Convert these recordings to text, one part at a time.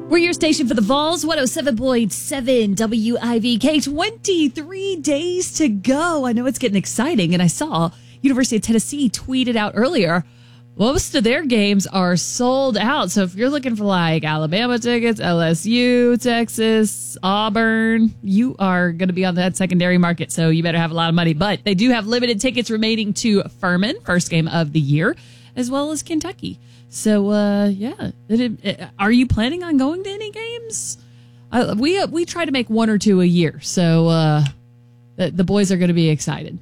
We're your station for the Vols, 107.7 WIVK. 23 days to go. I know it's getting exciting, and I saw University of Tennessee tweeted out earlier, most of their games are sold out. So if you're looking for like Alabama tickets, LSU, Texas, Auburn, you are going to be on that secondary market. So you better have a lot of money. But they do have limited tickets remaining to Furman, first game of the year, as well as Kentucky. So, are you planning on going to any games? We try to make one or two a year. So the boys are going to be excited.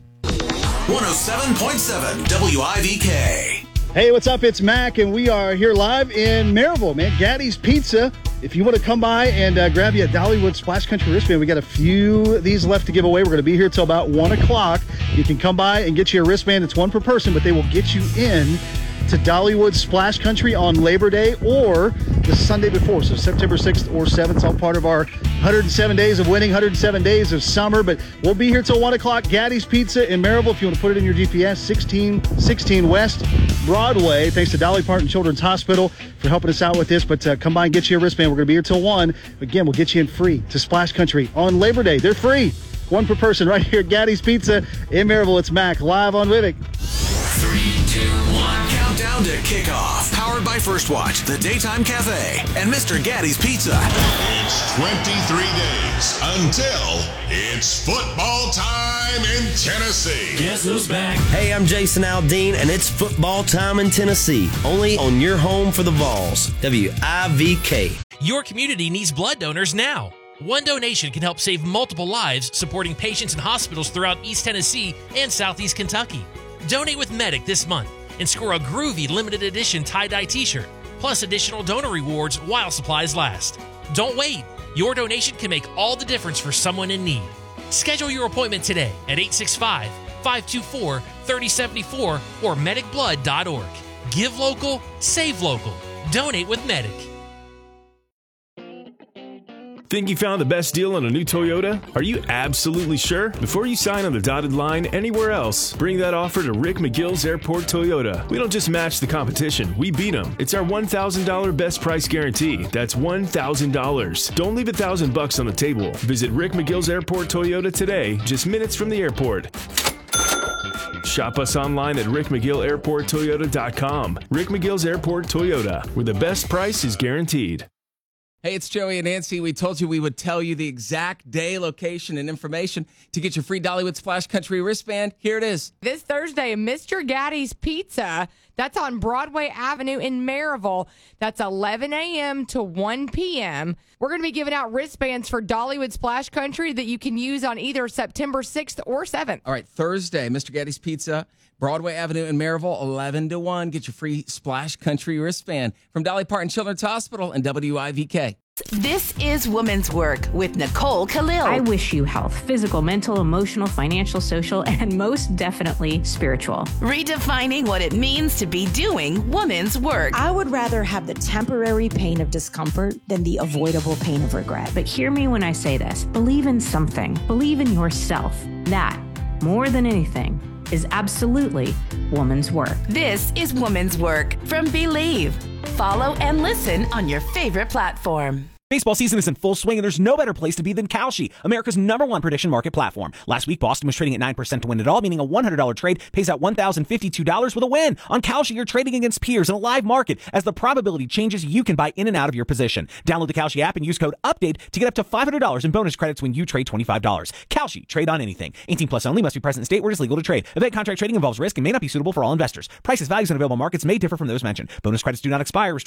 107.7 WIVK. Hey, what's up? It's Mac, and we are here live in Maryville, man. Gaddy's Pizza. If you want to come by and grab you a Dollywood Splash Country wristband, we got a few of these left to give away. We're going to be here till about 1 o'clock. You can come by and get you a wristband. It's one per person, but they will get you in to Dollywood Splash Country on Labor Day or the Sunday before. So September 6th or 7th, all part of our 107 days of winning, 107 days of summer. But we'll be here till 1 o'clock. Gaddy's Pizza in Maryville. If you want to put it in your GPS, 1616 West Broadway. Thanks to Dolly Parton Children's Hospital for helping us out with this. But come by and get you a wristband. We're going to be here till 1. Again, we'll get you in free to Splash Country on Labor Day. They're free. One per person right here at Gaddy's Pizza in Maryville. It's Mac live on Vivek. 3, 2, 1. Countdown to kickoff. Powered by First Watch, the Daytime Cafe, and Mr. Gaddy's Pizza. It's 23 days until it's football time in Tennessee. Guess who's back? Hey, I'm Jason Aldean, and it's football time in Tennessee. Only on your home for the Vols, WIVK. Your community needs blood donors now. One donation can help save multiple lives, supporting patients in hospitals throughout East Tennessee and Southeast Kentucky. Donate with Medic this month and score a groovy limited edition tie-dye t-shirt, plus additional donor rewards while supplies last. Don't wait. Your donation can make all the difference for someone in need. Schedule your appointment today at 865-524-3074 or medicblood.org. Give local, save local. Donate with Medic. Think you found the best deal on a new Toyota? Are you absolutely sure? Before you sign on the dotted line anywhere else, bring that offer to Rick McGill's Airport Toyota. We don't just match the competition, we beat them. It's our $1,000 best price guarantee. That's $1,000. Don't leave $1,000 on the table. Visit Rick McGill's Airport Toyota today, just minutes from the airport. Shop us online at rickmcgillairporttoyota.com. Rick McGill's Airport Toyota, where the best price is guaranteed. Hey, it's Joey and Nancy. We told you we would tell you the exact day, location, and information to get your free Dollywood Splash Country wristband. Here it is. This Thursday, Mr. Gaddy's Pizza. That's on Broadway Avenue in Maryville. That's 11 a.m. to 1 p.m. We're going to be giving out wristbands for Dollywood Splash Country that you can use on either September 6th or 7th. All right, Thursday, Mr. Gaddy's Pizza, Broadway Avenue in Maryville, 11 to 1. Get your free Splash Country wristband from Dolly Parton Children's Hospital and WIVK. This is Women's Work with Nicole Khalil. I wish you health, physical, mental, emotional, financial, social, and most definitely spiritual. Redefining what it means to be doing women's work. I would rather have the temporary pain of discomfort than the avoidable pain of regret. But hear me when I say this. Believe in something. Believe in yourself. That, more than anything, is absolutely woman's work. This is Women's Work from Believe. Follow and listen on your favorite platform. Baseball season is in full swing, and there's no better place to be than Kalshi, America's #1 prediction market platform. Last week, Boston was trading at 9% to win it all, meaning a $100 trade pays out $1,052 with a win. On Kalshi, you're trading against peers in a live market. As the probability changes, you can buy in and out of your position. Download the Kalshi app and use code UPDATE to get up to $500 in bonus credits when you trade $25. Kalshi, trade on anything. 18 plus only, must be present in state where it is legal to trade. Event contract trading involves risk and may not be suitable for all investors. Prices, values, and available markets may differ from those mentioned. Bonus credits do not expire.